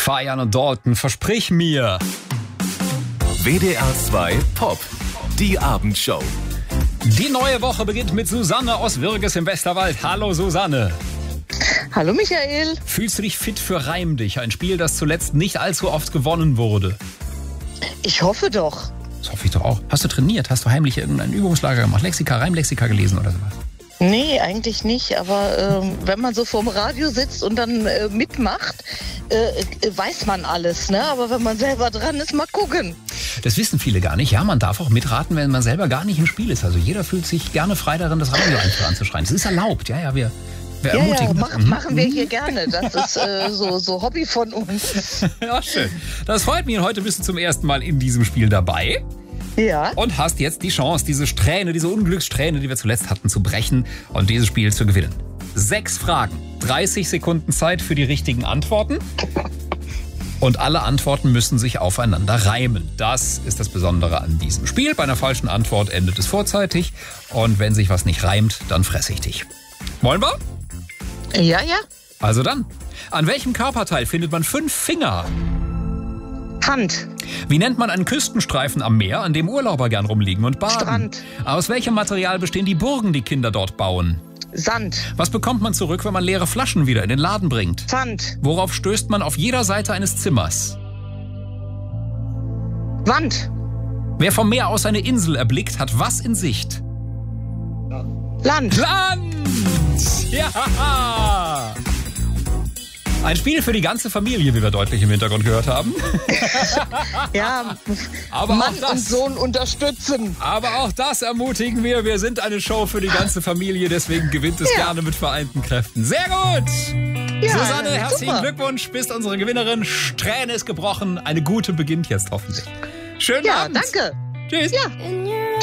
Feiern und Dalton, versprich mir. WDR 2 Pop, die Abendshow. Die neue Woche beginnt mit Susanne aus Würges im Westerwald. Hallo Susanne. Hallo Michael. Fühlst du dich fit für Reim dich? Ein Spiel, das zuletzt nicht allzu oft gewonnen wurde. Ich hoffe doch. Das hoffe ich doch auch. Hast du trainiert? Hast du heimlich irgendein Übungslager gemacht? Lexika, Reimlexika gelesen oder sowas? Nee, eigentlich nicht. Aber wenn man so vorm Radio sitzt und dann mitmacht, weiß man alles. Ne? Aber wenn man selber dran ist, mal gucken. Das wissen viele gar nicht. Ja, man darf auch mitraten, wenn man selber gar nicht im Spiel ist. Also jeder fühlt sich gerne frei darin, das Radio einfach anzuschreien. Das ist erlaubt. Ja, wir ermutigen das. Machen wir hier gerne. Das ist so Hobby von uns. Ja, schön. Das freut mich. Und heute bist du zum ersten Mal in diesem Spiel dabei. Ja. Und hast jetzt die Chance, diese Unglückssträhne, die wir zuletzt hatten, zu brechen und dieses Spiel zu gewinnen. 6 Fragen, 30 Sekunden Zeit für die richtigen Antworten. Und alle Antworten müssen sich aufeinander reimen. Das ist das Besondere an diesem Spiel. Bei einer falschen Antwort endet es vorzeitig. Und wenn sich was nicht reimt, dann fresse ich dich. Wollen wir? Ja. Also dann. An welchem Körperteil findet man 5 Finger? Hand. Wie nennt man einen Küstenstreifen am Meer, an dem Urlauber gern rumliegen und baden? Strand. Aus welchem Material bestehen die Burgen, die Kinder dort bauen? Sand. Was bekommt man zurück, wenn man leere Flaschen wieder in den Laden bringt? Pfand. Worauf stößt man auf jeder Seite eines Zimmers? Wand. Wer vom Meer aus eine Insel erblickt, hat was in Sicht? Land. Land! Ja! Ein Spiel für die ganze Familie, wie wir deutlich im Hintergrund gehört haben. Ja, aber Mann auch das, und Sohn unterstützen. Aber auch das ermutigen wir. Wir sind eine Show für die ganze Familie, deswegen gewinnt es gerne mit vereinten Kräften. Sehr gut! Ja, Susanne, herzlichen super. Glückwunsch, bist unsere Gewinnerin. Strähne ist gebrochen. Eine gute beginnt jetzt hoffentlich. Schönen Ja, Abend. danke. Tschüss. Ja.